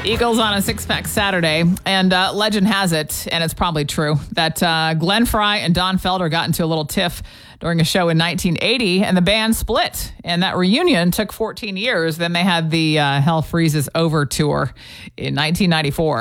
Eagles on a six-pack Saturday, and legend has it, and it's probably true, that Glenn Frey and Don Felder got into a little tiff during a show in 1980, and the band split. And that reunion took 14 years. Then they had the Hell Freezes Over tour in 1994.